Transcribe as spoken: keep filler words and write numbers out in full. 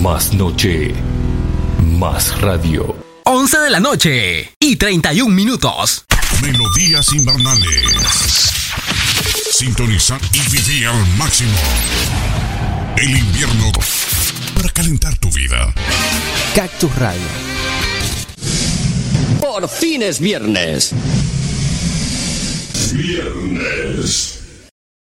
Más noche, más radio. once de la noche y treinta y un minutos. Melodías invernales. Sintonizar y vivir al máximo el invierno para calentar tu vida. Cactus Radio. Por fin es viernes. Viernes.